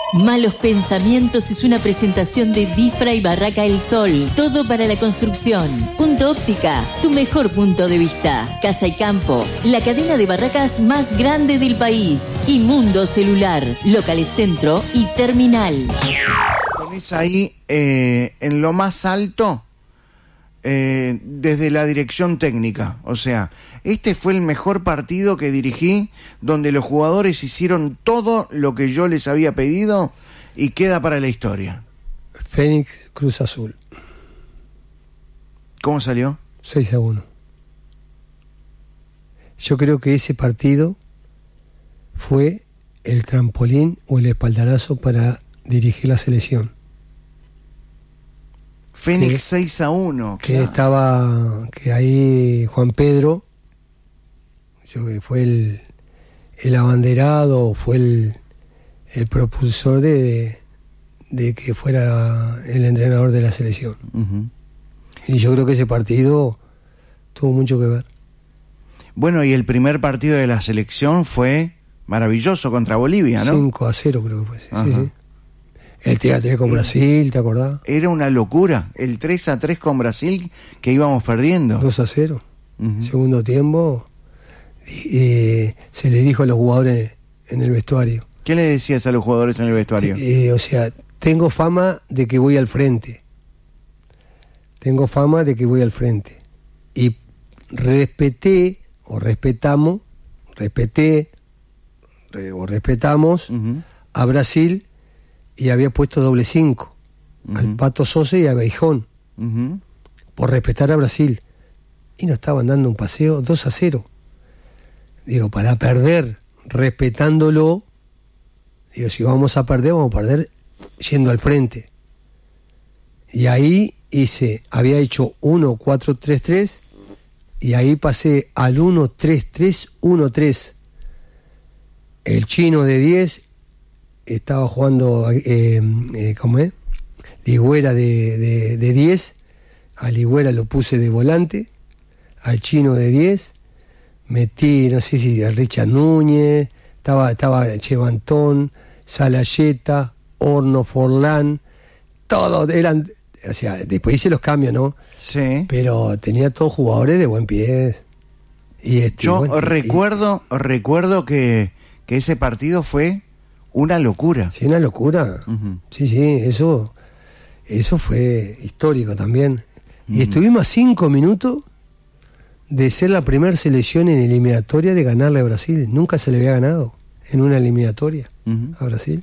Malos Pensamientos es una presentación de Difra y Barraca El Sol. Todo para la construcción. Punto Óptica, tu mejor punto de vista. Casa y Campo, la cadena de barracas más grande del país. Y Mundo Celular, locales centro y terminal. Tenés ahí en lo más alto, desde la dirección técnica. O sea, este fue el mejor partido que dirigí, donde los jugadores hicieron todo lo que yo les había pedido y queda para la historia. Fénix Cruz Azul. ¿Cómo salió? 6-1. Yo creo que ese partido fue el trampolín o el espaldarazo para dirigir la selección. Fénix 6-1. Que estaba, que ahí Juan Pedro, yo que fue el abanderado, fue el propulsor de que fuera el entrenador de la selección. Uh-huh. Y yo creo que ese partido tuvo mucho que ver. Bueno, y el primer partido de la selección fue maravilloso contra Bolivia, ¿no? 5-0 creo que fue. Sí, sí. El 3-3 con Brasil, ¿te acordás? Era una locura. El 3-3 con Brasil, que íbamos perdiendo. 2-0. Uh-huh. Segundo tiempo, se le dijo a los jugadores en el vestuario. ¿Qué le decías a los jugadores en el vestuario? O sea, tengo fama de que voy al frente. Y respetamos Uh-huh. a Brasil, y había puesto doble 5 Uh-huh. al Pato Sosa y a Beijón, Uh-huh. por respetar a Brasil. Y nos estaban dando un paseo 2-0. Digo, para perder respetándolo, digo, si vamos a perder yendo al frente. Y ahí había hecho 1-4-3-3, y ahí pasé al 1-3-3-1-3. El chino de 10 estaba jugando, ¿cómo es? Ligüera de 10. A Ligüera lo puse de volante, al chino de 10. Metí, no sé si a Richard Núñez, estaba Chevantón, Salayeta, Horno, Forlán, todos eran, o sea, después hice los cambios, ¿no? Sí. Pero tenía todos jugadores de buen pie. Yo recuerdo que ese partido fue una locura. Sí, una locura. Uh-huh. Sí, eso fue histórico también. Uh-huh. Y estuvimos a 5 minutos de ser la primera selección en eliminatoria de ganarle a Brasil. Nunca se le había ganado en una eliminatoria Uh-huh. a Brasil.